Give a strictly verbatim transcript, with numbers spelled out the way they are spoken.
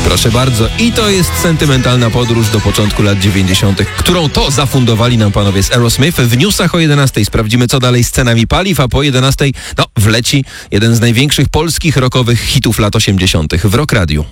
Proszę bardzo. I to jest sentymentalna podróż do początku lat dziewięćdziesiątych, którą to zafundowali nam panowie z Aerosmith. W newsach o jedenastej sprawdzimy, co dalej z cenami paliw, a po jedenastej no, wleci jeden z największych polskich rockowych hitów lat osiemdziesiątych w Rock Radiu.